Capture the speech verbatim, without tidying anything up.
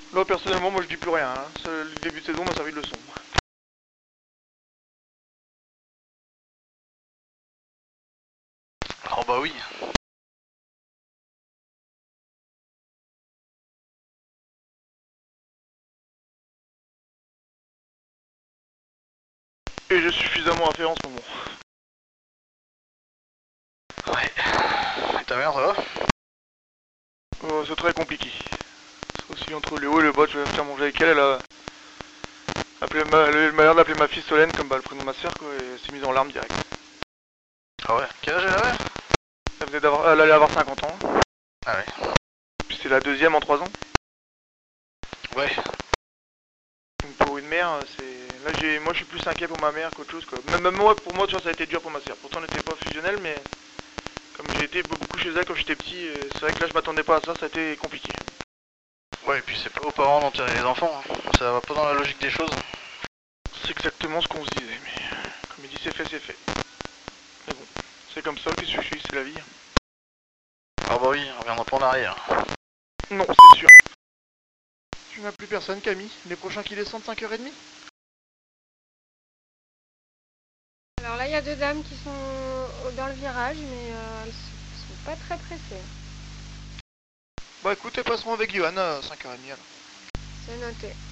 Là, personnellement, moi je dis plus rien. Hein. Le début de saison m'a servi de leçon. Oh bah oui. Et j'ai suffisamment à faire en ce moment. Ouais. Et ta mère, ça va? Oh, c'est très compliqué. C'est aussi entre le haut et le bas, je vais faire manger avec elle. Elle a appelé ma... elle a eu le malheur d'appeler ma fille Solène comme bah, le prénom de ma soeur, quoi, et elle s'est mise en larmes direct. Ah ouais. Quel âge elle avait? Elle, venait d'avoir... elle allait avoir cinquante ans. Ah ouais. Puis c'est la deuxième en trois ans. Ouais. Donc pour une mère, c'est. Là, j'ai, moi, je suis plus inquiet pour ma mère qu'autre chose, quoi. Même, même moi, pour moi, tu vois, ça a été dur pour ma soeur. Pourtant, on n'était pas fusionnel, mais comme j'ai été beaucoup chez elle quand j'étais petit, c'est vrai que là, je m'attendais pas à ça. Ça a été compliqué. Ouais, et puis c'est pas aux parents d'enterrer les enfants. Hein. Ça va pas dans la logique des choses. C'est exactement ce qu'on se disait, mais comme il dit, c'est fait, c'est fait. Mais bon, c'est comme ça. Qu'est-ce que je suis, c'est la vie. Ah bah oui, on reviendra pas en arrière. Non, c'est sûr. Tu n'as plus personne, Camille. Les prochains qui descendent cinq heures trente. Alors là, il y a deux dames qui sont dans le virage, mais euh, elles sont pas très pressées. Bah écoute, elles passeront avec Johan à cinq heures trente alors. C'est noté.